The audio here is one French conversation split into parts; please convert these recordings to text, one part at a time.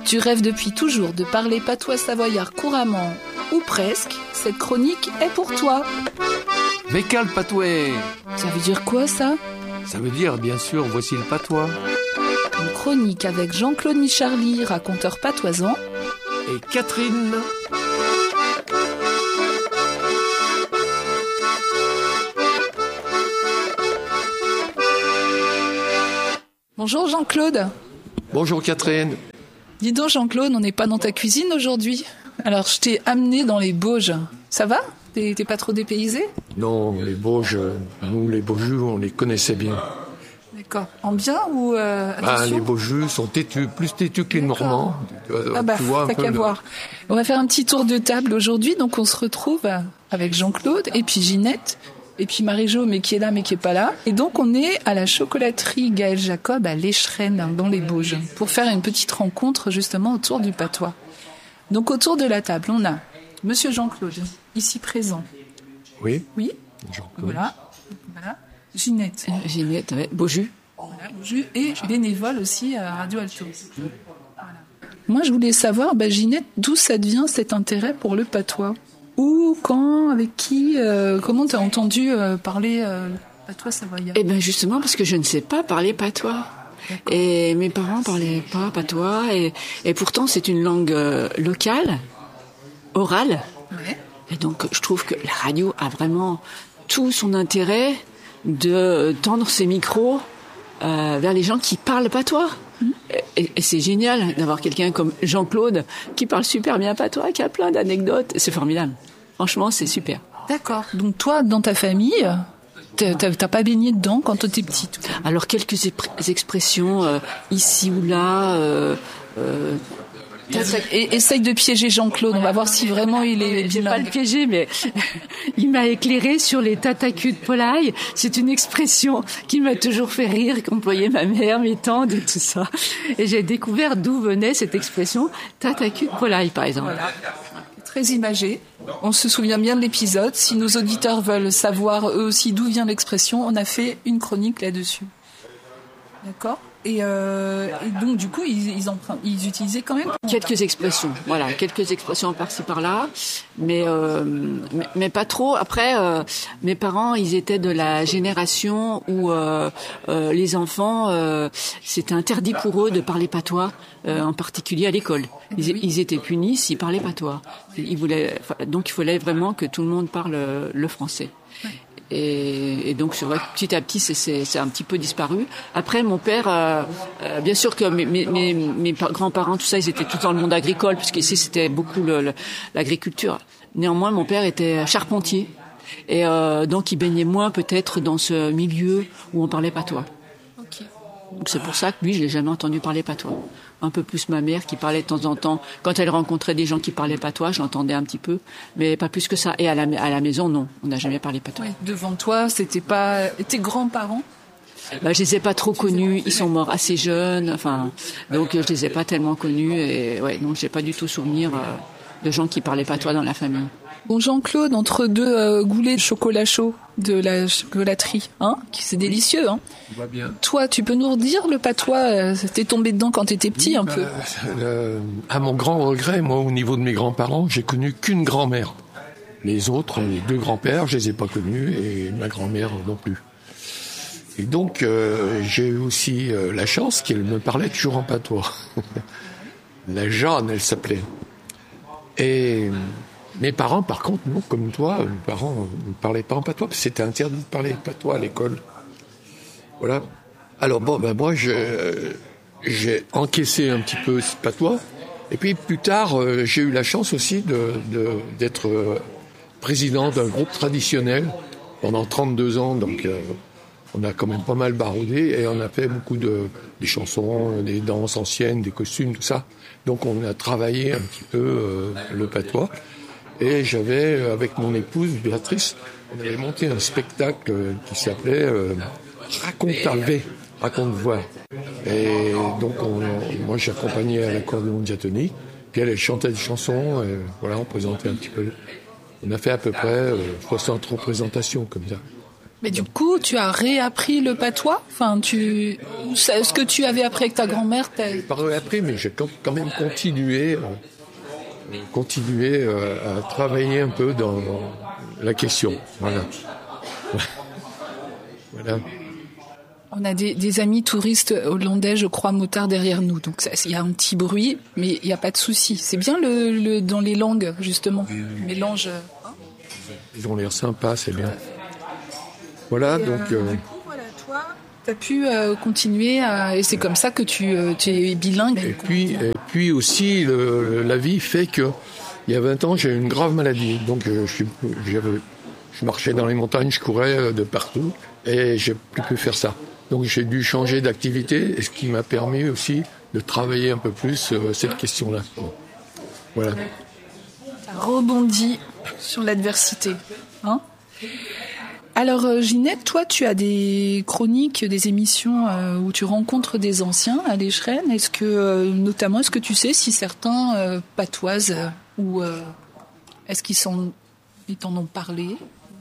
Tu rêves depuis toujours de parler patois savoyard couramment, ou presque. Cette chronique est pour toi. Vécal patoué. Ça veut dire quoi, ça ? Ça veut dire, bien sûr, voici le patois. Une chronique avec Jean-Claude Micharly, raconteur patoisant. Et Catherine. Bonjour Jean-Claude. Bonjour Catherine. Dis donc Jean-Claude, on n'est pas dans ta cuisine aujourd'hui. Alors je t'ai amené dans les Bauges. Ça va ? T'es pas trop dépaysé ? Non, les Bauges, nous les Baujus, on les connaissait bien. D'accord. En bien ou attention ? Les Baujus sont têtus, plus têtus que les Normands. Tu vois t'as qu'à voir. On va faire un petit tour de table aujourd'hui. Donc on se retrouve avec Jean-Claude et puis Ginette. Et puis Marie-Jo, mais qui est là, mais qui est pas là. Et donc, on est à la chocolaterie Gaël Jacob à l'Échrennes, dans les Bauges, pour faire une petite rencontre, justement, autour du patois. Donc, autour de la table, on a Monsieur Jean-Claude, ici présent. Oui. Oui. Jean-Claude. Voilà. Ginette. Ginette, ouais. Beaujus. Voilà, Beaujus. Et bénévole aussi à Radio Alto. Voilà. Moi, je voulais savoir, Ginette, d'où ça devient cet intérêt pour le patois ? Où, quand, avec qui, comment t'as entendu parler patois savoyard ? Eh bien justement parce que je ne sais pas parler patois. D'accord. Et mes parents parlaient pas patois et pourtant c'est une langue locale, orale. Ouais. Et donc je trouve que la radio a vraiment tout son intérêt de tendre ses micros vers les gens qui parlent patois. Et c'est génial d'avoir quelqu'un comme Jean-Claude qui parle super bien patois, qui a plein d'anecdotes. C'est formidable. Franchement, c'est super. D'accord. Donc toi, dans ta famille, t'as pas baigné dedans quand t'étais petite ? Alors, quelques expressions ici ou là... Essaye de piéger Jean-Claude, on va voir si vraiment il est bilingue. Je vais pas le piéger, mais il m'a éclairé sur les tataculs de polaille. C'est une expression qui m'a toujours fait rire, qu'employait ma mère, mes tantes et tout ça. Et j'ai découvert d'où venait cette expression tataculs de polaille, par exemple. Voilà. Très imagé. On se souvient bien de l'épisode. Si nos auditeurs veulent savoir eux aussi d'où vient l'expression, on a fait une chronique là-dessus. D'accord ? Et donc du coup ils utilisaient quand même quelques expressions, voilà, quelques expressions par-ci par-là, mais pas trop. Après, mes parents, ils étaient de la génération où les enfants, c'était interdit pour eux de parler patois, en particulier à l'école. Ils étaient punis s'ils parlaient patois. Donc il fallait vraiment que tout le monde parle le français. Ouais. Et donc c'est vrai que petit à petit c'est un petit peu disparu. Après mon père, bien sûr que mes grands-parents, tout ça, ils étaient tous dans le monde agricole, puisque ici c'était beaucoup l'agriculture. Néanmoins mon père était charpentier et donc il baignait moins peut-être dans ce milieu où on parlait patois. Okay. Donc c'est pour ça que lui je l'ai jamais entendu parler patois. Un peu plus ma mère qui parlait de temps en temps. Quand elle rencontrait des gens qui parlaient patois, je l'entendais un petit peu, mais pas plus que ça. Et à la maison, non, on n'a jamais parlé patois. Oui, devant toi, c'était pas tes grands-parents ? Je les ai pas trop connus. Ils sont morts assez jeunes. Enfin, donc je les ai pas tellement connus. Et ouais, donc j'ai pas du tout souvenir de gens qui parlaient patois dans la famille. Bon, Jean-Claude, entre deux goulets de chocolat chaud de la chocolaterie, c'est délicieux, hein. On va bien. Toi, tu peux nous redire le patois, t'es tombé dedans quand t'étais petit, un peu. À mon grand regret, moi, au niveau de mes grands-parents, j'ai connu qu'une grand-mère. Les autres, les deux grands-pères, je les ai pas connus, et ma grand-mère non plus. Et donc, j'ai eu aussi la chance qu'elle me parlait toujours en patois. La Jeanne, elle s'appelait. Et mes parents, par contre, non, comme toi, mes parents ne parlaient pas en patois, parce que c'était interdit de parler patois à l'école. Voilà. Alors moi, j'ai encaissé un petit peu ce patois, et puis plus tard, j'ai eu la chance aussi d'être président d'un groupe traditionnel pendant 32 ans, donc on a quand même pas mal baroudé, et on a fait beaucoup des chansons, des danses anciennes, des costumes, tout ça. Donc on a travaillé un petit peu le patois. Et j'avais, avec mon épouse, Béatrice, on avait monté un spectacle qui s'appelait Raconte-voix. Et donc, moi, j'accompagnais à l'accordéon diatonique, puis elle chantait des chansons, et voilà, on présentait un petit peu. On a fait à peu près 60 représentations comme ça. Mais du coup, tu as réappris le patois. Enfin, ce que tu avais appris avec ta grand-mère. J'ai pas réappris, mais j'ai quand même continué à travailler un peu dans la question. Voilà. Voilà. On a des amis touristes hollandais, je crois, motards derrière nous. Donc il y a un petit bruit, mais il n'y a pas de souci. C'est bien dans les langues, justement. Mélange. Ils ont l'air sympas, c'est bien. Voilà, donc... Du coup, voilà, toi, tu as pu continuer et c'est comme ça que tu es bilingue. Et puis aussi, la vie fait que, il y a 20 ans, j'ai eu une grave maladie. Donc je marchais dans les montagnes, je courais de partout et j'ai plus pu faire ça. Donc j'ai dû changer d'activité, et ce qui m'a permis aussi de travailler un peu plus cette question-là. Voilà. Tu as rebondi sur l'adversité. Hein ? Alors Ginette, toi tu as des chroniques, des émissions où tu rencontres des anciens à l'Échrennes. Est-ce que tu sais si certains patoisent ou est-ce qu'ils t'en ont parlé ?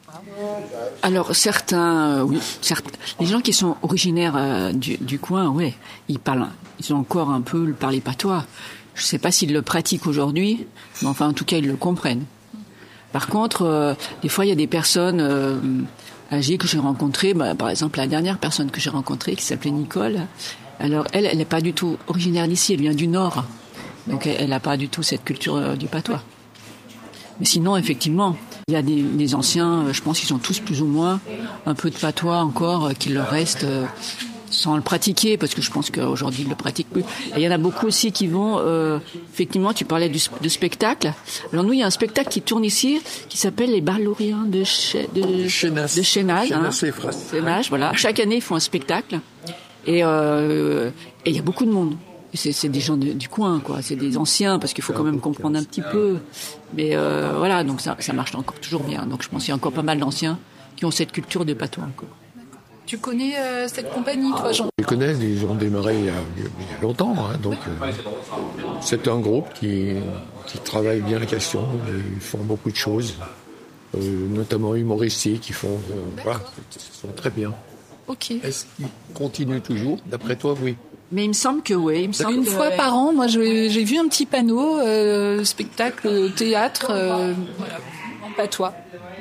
Alors certains, oui, les gens qui sont originaires du coin, ouais, ils ont encore un peu parlé patois. Je ne sais pas s'ils le pratiquent aujourd'hui, mais enfin en tout cas ils le comprennent. Par contre, des fois il y a des personnes âgées que j'ai rencontrées, par exemple la dernière personne que j'ai rencontrée qui s'appelait Nicole. Alors elle n'est pas du tout originaire d'ici, elle vient du Nord, donc elle n'a pas du tout cette culture du patois. Mais sinon, effectivement, il y a des anciens, je pense qu'ils ont tous plus ou moins un peu de patois encore qui leur reste sans le pratiquer, parce que je pense qu'aujourd'hui, ils ne le pratiquent plus. Et il y en a beaucoup aussi qui vont, effectivement, tu parlais de spectacle. Alors nous, il y a un spectacle qui tourne ici, qui s'appelle les Ballouriens de Chénage. Chénage, voilà. Chaque année, ils font un spectacle. Et il y a beaucoup de monde. C'est des gens du coin, quoi. C'est des anciens, parce qu'il faut quand même comprendre un petit peu. Mais voilà, donc ça marche encore toujours bien. Donc je pense qu'il y a encore pas mal d'anciens qui ont cette culture de patois encore. Tu connais cette compagnie, toi, Jean ? Je les connais, ils ont démarré il y a longtemps. Donc c'est un groupe qui travaille bien la question. Ils font beaucoup de choses, notamment humoristiques. Ils font, voilà, ils sont très bien. Ok. Est-ce qu'ils continuent toujours ? D'après toi, oui. Mais il me semble que oui. Une fois par an, moi j'ai vu un petit panneau, spectacle, théâtre, en patois.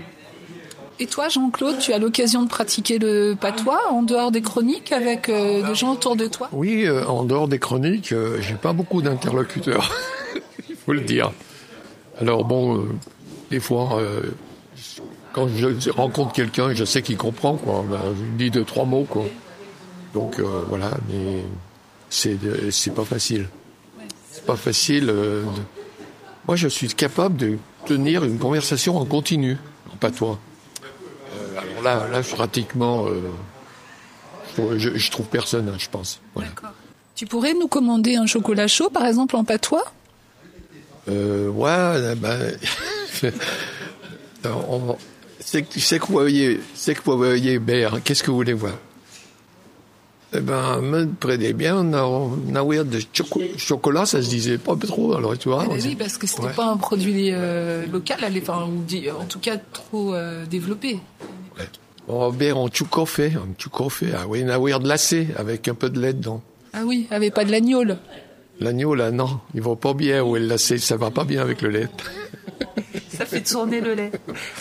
Et toi, Jean-Claude, tu as l'occasion de pratiquer le patois en dehors des chroniques avec des gens autour de toi ? Oui, en dehors des chroniques, j'ai pas beaucoup d'interlocuteurs, il faut le dire. Alors bon, des fois, quand je rencontre quelqu'un, je sais qu'il comprend, quoi. Je lui dis 2-3 mots, quoi. Donc voilà, mais c'est pas facile. C'est pas facile. Moi, je suis capable de tenir une conversation en continu, en patois. Alors là, pratiquement, je trouve personne, je pense. Voilà. D'accord. Tu pourrais nous commander un chocolat chaud, par exemple, en patois ? Ouais, c'est que vous voyez, Bert, qu'est-ce que vous voulez voir ? Eh ben, me prenez bien, nawir de chocolat, ça se disait pas trop, alors tu vois. Oui, parce que c'était pas un produit local, en tout cas trop développé. Ouais. Oh, Bert, un petit café, ah oui, nawir de lacé, avec un peu de lait dedans. Ah oui, avait pas de l'agneau. L'agneau, là, non, il va pas bien, ou le lacé, ça va pas bien avec le lait. Ça fait tourner le lait.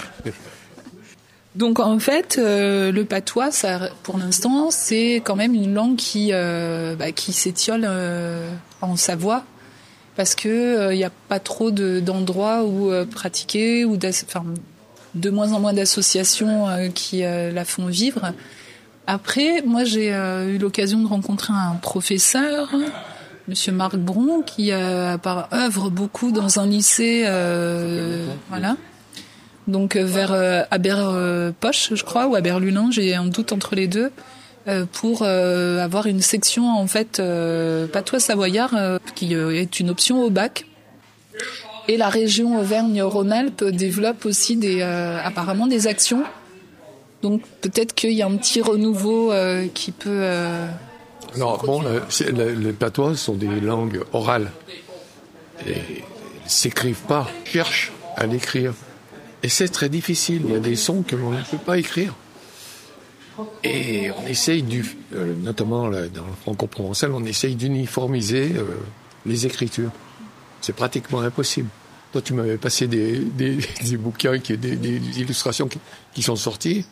Donc en fait, le patois, ça, pour l'instant, c'est quand même une langue qui s'étiole en Savoie, parce que il y a pas trop d'endroits où pratiquer, ou de moins en moins d'associations qui la font vivre. Après, moi, j'ai eu l'occasion de rencontrer un professeur, Monsieur Marc Bron, qui œuvre beaucoup dans un lycée, voilà. Donc vers Aber-Poche, je crois, ou Aber-Lulin, j'ai un doute entre les deux, pour avoir une section en fait patois savoyard qui est une option au bac. Et la région Auvergne-Rhône-Alpes développe aussi apparemment des actions. Donc peut-être qu'il y a un petit renouveau qui peut. Alors bon, les patois sont des langues orales et elles s'écrivent pas. Cherche à l'écrire. Et c'est très difficile. Il y a des sons que l'on ne peut pas écrire. Et on essaye, notamment là, dans le franco-provençal, on essaye d'uniformiser les écritures. C'est pratiquement impossible. Toi, tu m'avais passé des bouquins, des illustrations qui sont sorties.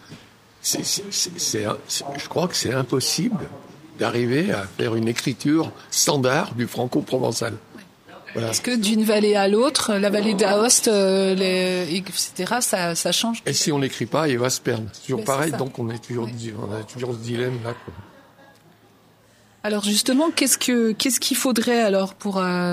Je crois que c'est impossible d'arriver à faire une écriture standard du franco-provençal. Voilà. Parce que d'une vallée à l'autre, la vallée d'Aoste, etc., ça change. Et si on l'écrit pas, il va se perdre. C'est toujours pareil, c'est donc on a toujours ce dilemme là. Alors justement, qu'est-ce qu'il faudrait alors pour